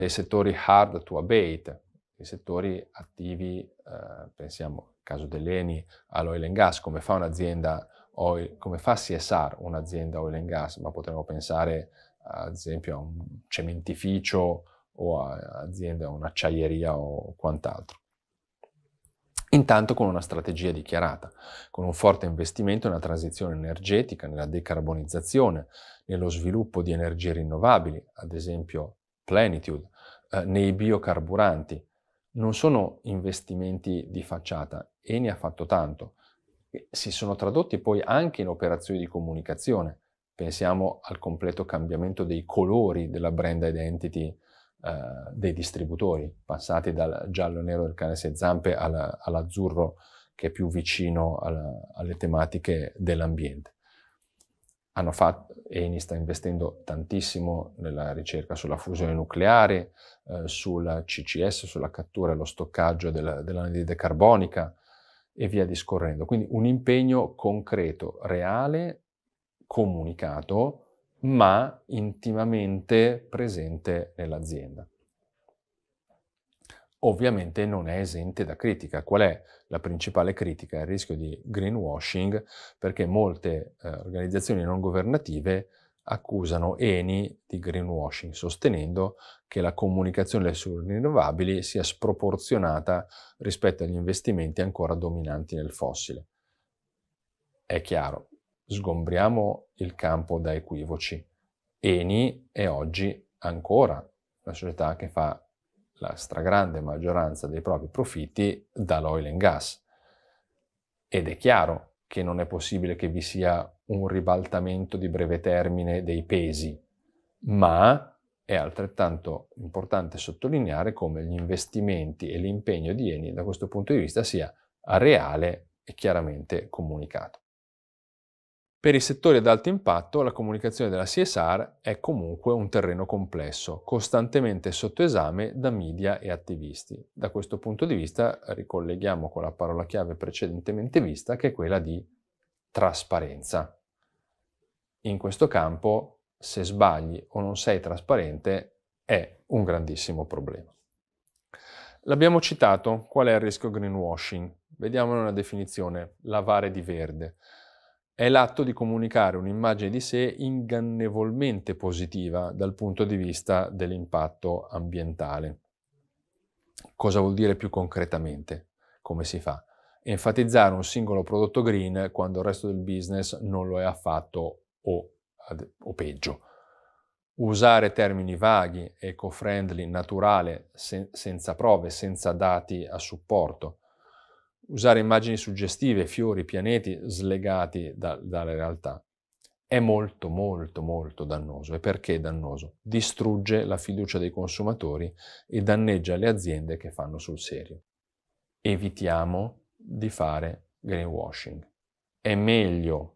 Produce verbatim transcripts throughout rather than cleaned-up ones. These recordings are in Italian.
dei settori hard to abate, i settori attivi, eh, pensiamo al caso dell'Eni all'oil and gas, come fa un'azienda oil, come fa C S R, un'azienda oil and gas, ma potremmo pensare ad esempio a un cementificio o a aziende, a un'acciaieria o quant'altro. Intanto con una strategia dichiarata, con un forte investimento nella transizione energetica, nella decarbonizzazione, nello sviluppo di energie rinnovabili, ad esempio Plenitude, eh, nei biocarburanti. Non sono investimenti di facciata, Eni ha fatto tanto. Si sono tradotti poi anche in operazioni di comunicazione. Pensiamo al completo cambiamento dei colori della brand identity Uh, dei distributori, passati dal giallo e nero del cane sei zampe al, all'azzurro che è più vicino alla, alle tematiche dell'ambiente. Hanno fatto, Eni sta investendo tantissimo nella ricerca sulla fusione nucleare, uh, sul C C S, sulla cattura e lo stoccaggio del, dell'anidride carbonica e via discorrendo. Quindi un impegno concreto, reale, comunicato, ma intimamente presente nell'azienda. Ovviamente non è esente da critica. Qual è la principale critica? Il rischio di greenwashing, perché molte eh, organizzazioni non governative accusano Eni di greenwashing, sostenendo che la comunicazione sulle rinnovabili sia sproporzionata rispetto agli investimenti ancora dominanti nel fossile. È chiaro. Sgombriamo il campo da equivoci. Eni è oggi ancora una società che fa la stragrande maggioranza dei propri profitti dall'oil and gas. Ed è chiaro che non è possibile che vi sia un ribaltamento di breve termine dei pesi, ma è altrettanto importante sottolineare come gli investimenti e l'impegno di Eni da questo punto di vista sia reale e chiaramente comunicato. Per i settori ad alto impatto, la comunicazione della C S R è comunque un terreno complesso, costantemente sotto esame da media e attivisti. Da questo punto di vista ricolleghiamo con la parola chiave precedentemente vista, che è quella di trasparenza. In questo campo, se sbagli o non sei trasparente, è un grandissimo problema. L'abbiamo citato, qual è il rischio greenwashing? Vediamone una definizione, lavare di verde. È l'atto di comunicare un'immagine di sé ingannevolmente positiva dal punto di vista dell'impatto ambientale. Cosa vuol dire più concretamente? Come si fa? Enfatizzare un singolo prodotto green quando il resto del business non lo è affatto o, o peggio. Usare termini vaghi, eco-friendly, naturale, sen- senza prove, senza dati a supporto. Usare immagini suggestive, fiori, pianeti slegati da, dalle realtà. È molto, molto, molto dannoso. E perché dannoso? Distrugge la fiducia dei consumatori e danneggia le aziende che fanno sul serio. Evitiamo di fare greenwashing. È meglio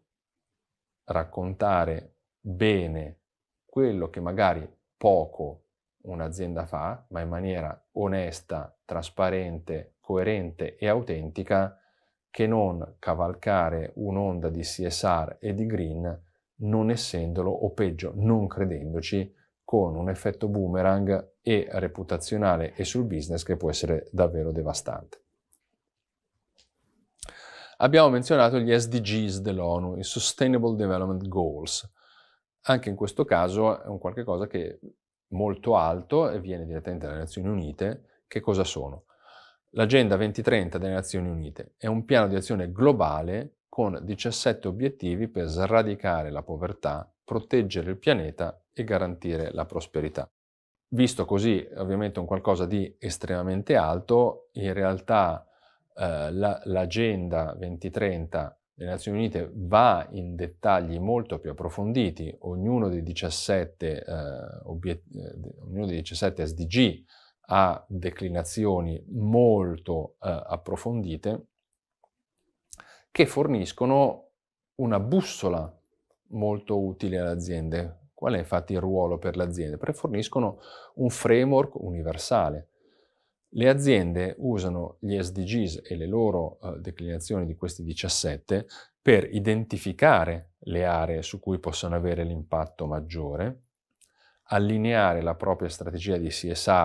raccontare bene quello che magari poco un'azienda fa, ma in maniera onesta, trasparente, coerente e autentica, che non cavalcare un'onda di C S R e di green non essendolo, o peggio, non credendoci, con un effetto boomerang e reputazionale e sul business che può essere davvero devastante. Abbiamo menzionato gli S D Gs dell'ONU, i Sustainable Development Goals. Anche in questo caso è un qualche cosa che è molto alto e viene direttamente dalle Nazioni Unite. Che cosa sono? L'Agenda duemilatrenta delle Nazioni Unite è un piano di azione globale con diciassette obiettivi per sradicare la povertà, proteggere il pianeta e garantire la prosperità. Visto così, ovviamente un qualcosa di estremamente alto, in realtà eh, la, l'Agenda duemilatrenta delle Nazioni Unite va in dettagli molto più approfonditi. Ognuno dei diciassette, eh, obiet- eh, ognuno dei diciassette S D G ha declinazioni molto eh, approfondite che forniscono una bussola molto utile alle aziende. Qual è infatti il ruolo per le aziende? Perché forniscono un framework universale. Le aziende usano gli S D Gs e le loro eh, declinazioni di questi diciassette per identificare le aree su cui possono avere l'impatto maggiore, allineare la propria strategia di C S R